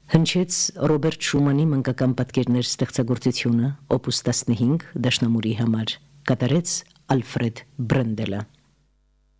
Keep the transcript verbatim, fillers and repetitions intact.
Հնչեց Ռոբերտ Շումանի մանկական պատկերներ ստեղծագործությունը, օպուս տասնհինգ դաշնամուրի համար, կատարեց Ալֆրեդ Բրենդելը։